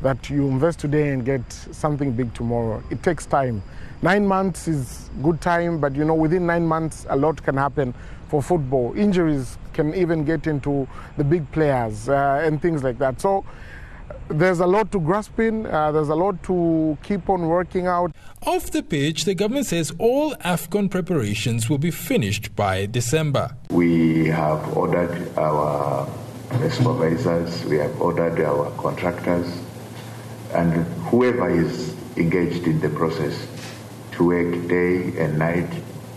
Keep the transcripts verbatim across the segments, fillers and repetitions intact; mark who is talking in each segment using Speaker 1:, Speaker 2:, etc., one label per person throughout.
Speaker 1: that you invest today and get something big tomorrow. It takes time. Nine months is good time, but you know, within nine months, a lot can happen for football. Injuries can even get into the big players uh, and things like that. So there's a lot to grasp in. Uh, there's a lot to keep on working out.
Speaker 2: Off the pitch, the government says all AFCON preparations will be finished by December.
Speaker 3: We have ordered our supervisors, we have ordered our contractors, and whoever is engaged in the process to work day and night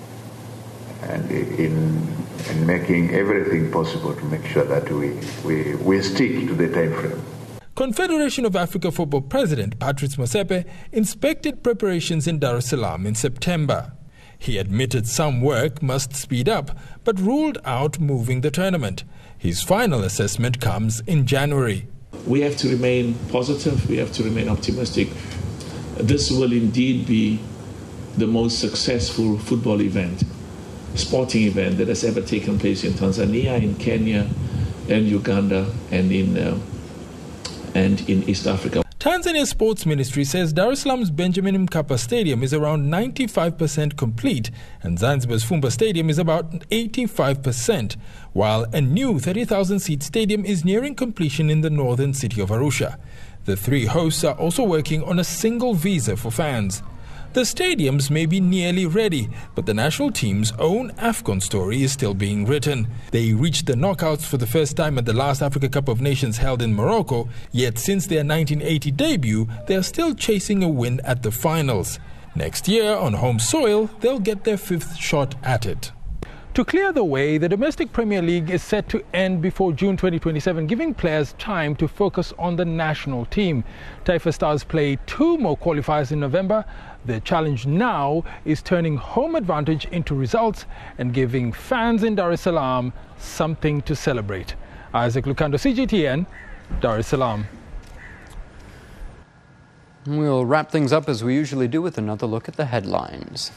Speaker 3: and in, in making everything possible to make sure that we, we, we stick to the time frame.
Speaker 2: Confederation of Africa Football President Patrice Motsepe inspected preparations in Dar es Salaam in September. He admitted some work must speed up, but ruled out moving the tournament. His final assessment comes in January.
Speaker 4: We have to remain positive, we have to remain optimistic. This will indeed be the most successful football event, sporting event that has ever taken place in Tanzania, in Kenya, and Uganda, and in, uh, and in East Africa.
Speaker 2: Tanzania's Sports Ministry says Dar es Salaam's Benjamin Mkapa Stadium is around ninety-five percent complete and Zanzibar's Fumba Stadium is about eighty-five percent, while a new thirty thousand seat stadium is nearing completion in the northern city of Arusha. The three hosts are also working on a single visa for fans. The stadiums may be nearly ready, but the national team's own AFCON story is still being written. They reached the knockouts for the first time at the last Africa Cup of Nations held in Morocco, yet since their nineteen eighty debut, they are still chasing a win at the finals. Next year, on home soil, they'll get their fifth shot at it. To clear the way, the domestic Premier League is set to end before June twenty twenty-seven, giving players time to focus on the national team. Taifa Stars play two more qualifiers in November. The challenge now is turning home advantage into results and giving fans in Dar es Salaam something to celebrate. Isaac Lucando, C G T N, Dar es Salaam.
Speaker 5: We'll wrap things up as we usually do with another look at the headlines.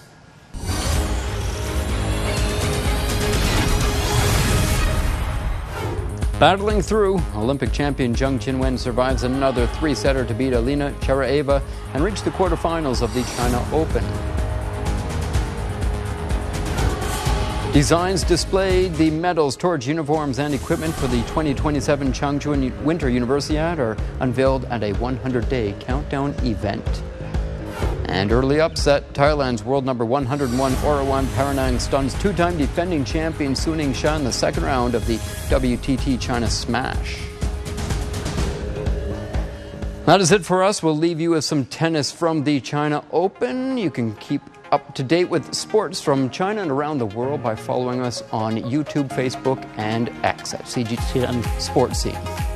Speaker 5: Battling through, Olympic champion Zheng Qinwen survives another three-setter to beat Alina Cheraeva and reach the quarterfinals of the China Open. Designs displayed the medals, torch, uniforms and equipment for the twenty twenty-seven Changchun Winter Universiade are unveiled at a hundred day countdown event. And early upset, Thailand's world number one hundred one Orawan Paranang stuns two-time defending champion Suning Sha in the second round of the W T T China Smash. That is it for us. We'll leave you with some tennis from the China Open. You can keep up to date with sports from China and around the world by following us on YouTube, Facebook, and X at C G T N Sports Scene.